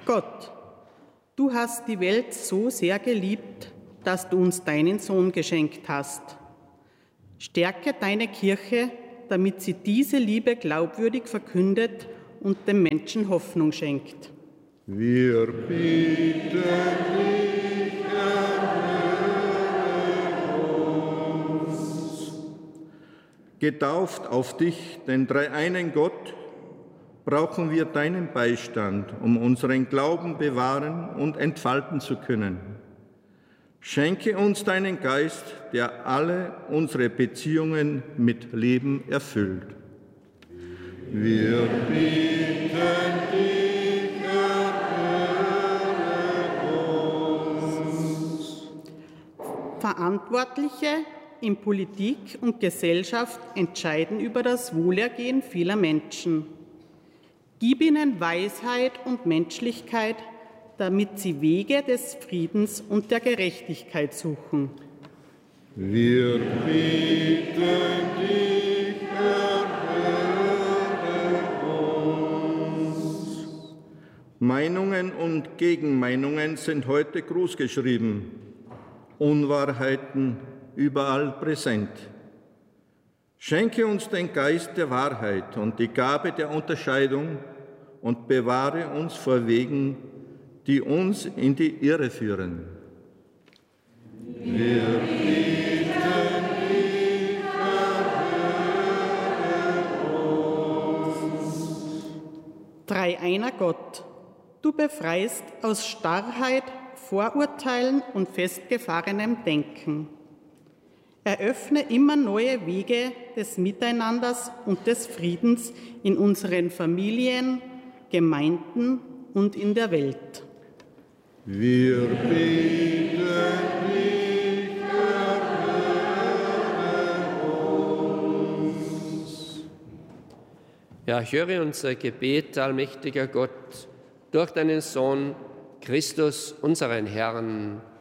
Gott, du hast die Welt so sehr geliebt, dass du uns deinen Sohn geschenkt hast. Stärke deine Kirche, damit sie diese Liebe glaubwürdig verkündet und dem Menschen Hoffnung schenkt. Wir bitten dich, erhöre uns. Getauft auf dich, den dreieinen Gott, brauchen wir deinen Beistand, um unseren Glauben bewahren und entfalten zu können. Schenke uns deinen Geist, der alle unsere Beziehungen mit Leben erfüllt. Wir bitten dich, erhöre uns. Verantwortliche in Politik und Gesellschaft entscheiden über das Wohlergehen vieler Menschen. Gib ihnen Weisheit und Menschlichkeit, damit sie Wege des Friedens und der Gerechtigkeit suchen. Wir bitten dich, erhöre uns. Meinungen und Gegenmeinungen sind heute großgeschrieben, Unwahrheiten überall präsent. Schenke uns den Geist der Wahrheit und die Gabe der Unterscheidung und bewahre uns vor Wegen, die uns in die Irre führen. Wir bitten dich, erhöre uns. Dreieiner Gott, du befreist aus Starrheit, Vorurteilen und festgefahrenem Denken. Eröffne immer neue Wege des Miteinanders und des Friedens in unseren Familien, Gemeinden und in der Welt. Wir bitten dich, erhöre uns. Ja, höre unser Gebet, allmächtiger Gott, durch deinen Sohn Christus, unseren Herrn.